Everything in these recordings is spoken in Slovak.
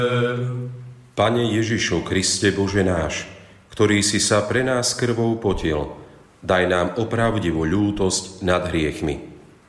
Pane Ježišu Kriste Bože náš, ktorý si sa pre nás krvou potil, daj nám opravdivú ľútosť nad hriechmi.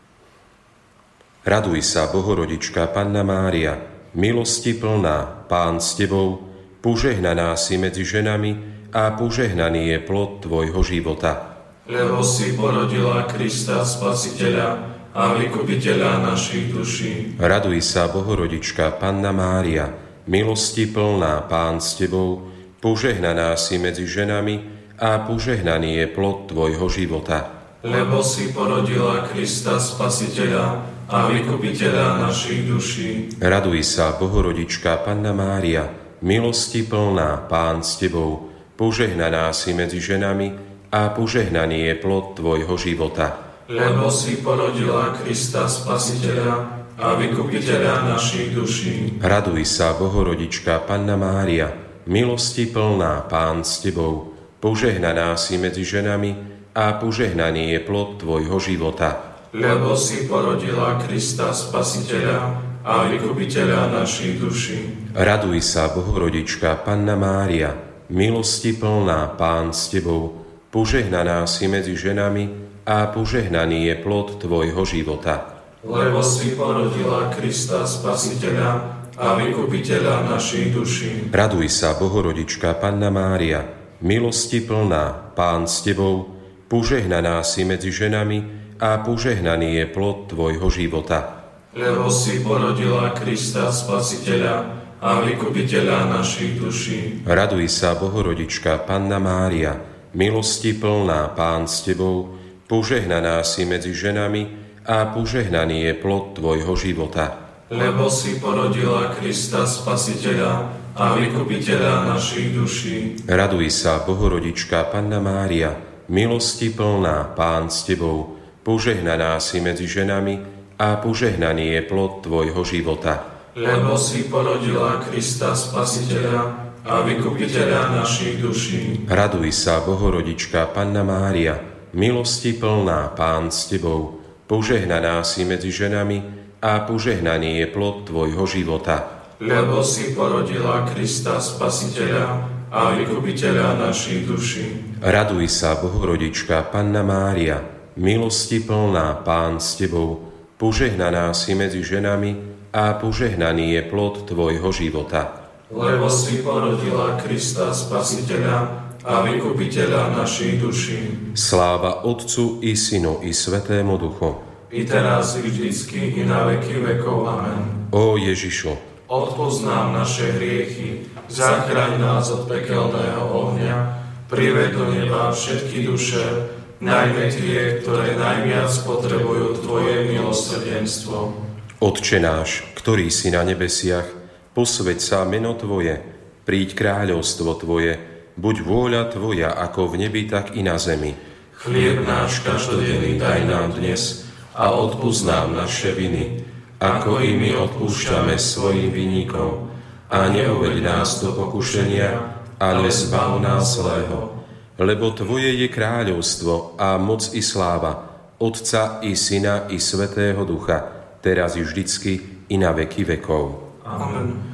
Raduj sa, Bohorodička, Panna Mária, milosti plná, Pán s Tebou, požehnaná si medzi ženami a požehnaný je plod Tvojho života. Lebo si porodila Krista Spasiteľa a Vykupiteľa našich duší. Raduj sa, Bohorodička, Panna Mária, milosti plná, Pán s Tebou, požehnaná si medzi ženami a požehnaný je plod Tvojho života. Lebo si porodila Krista Spasiteľa a Vykupiteľa našich duší. Raduj sa, Bohorodička, Panna Mária, milosti plná, Pán s Tebou, požehnaná si medzi ženami a požehnaný je plod Tvojho života. Lebo si porodila Krista Spasiteľa a Vykupiteľa našich duší. Raduj sa, Bohorodička, Panna Mária, milosti plná, Pán s Tebou, požehnaná si medzi ženami a požehnaný je plod Tvojho života. Lebo si porodila Krista Spasiteľa a Vykupiteľa našich duší. Raduj sa, Bohorodička, Panna Mária, milosti plná, Pán s Tebou, požehnaná si medzi ženami a požehnaný je plod Tvojho života. Lebo si porodila Krista Spasiteľa a Vykupiteľa našich duší. Raduj sa, Bohorodička, Panna Mária, milosti plná, Pán s Tebou, požehnaná si medzi ženami a požehnaný je plod Tvojho života. Lebo si porodila Krista Spasiteľa a Vykupiteľa našich duší. Raduj sa, Bohorodička, Panna Mária, milosti plná, Pán s Tebou, požehnaná si medzi ženami a požehnaný je plod Tvojho života. Lebo si porodila Krista Spasiteľa a Vykupiteľa našich duší. Raduj sa, Bohorodička, Panna Mária, milosti plná, Pán s Tebou, požehnaná si medzi ženami a požehnaný je plod Tvojho života. Lebo si porodila Krista Spasiteľa a Vykupiteľa našich duší. Raduj sa, Bohorodička, Panna Mária, milosti plná, Pán s Tebou, požehnaná si medzi ženami a požehnaný je plod Tvojho života. Lebo si porodila Krista Spasiteľa a Vykupiteľa našich duší. Raduj sa, Bohorodička, Panna Mária, milosti plná, Pán s Tebou, požehnaná si medzi ženami a požehnaný je plod Tvojho života. Lebo si porodila Krista Spasiteľa a Vykupiteľa našich duší. Sláva Otcu i Synu i Svätému Duchu. I teraz, i vždycky, i na veky vekov. Amen. Ó Ježišu, odpusť nám naše hriechy, zachraň nás od pekelného ohňa, prived do neba všetky duše, najmä tie, ktoré najviac potrebujú Tvoje milosrdenstvo. Otče náš, ktorý si na nebesiach, posväť sa meno Tvoje, príď kráľovstvo Tvoje, buď vôľa Tvoja ako v nebi, tak i na zemi. Chlieb náš každodenný daj nám dnes a odpusť nám naše viny, ako i my odpúšťame svojim vinníkom. A neuveď nás do pokušenia, ale zbav nás zlého. Lebo Tvoje je kráľovstvo a moc i sláva, Otca i Syna i Svätého Ducha, teraz i vždycky i na veky vekov. Amen.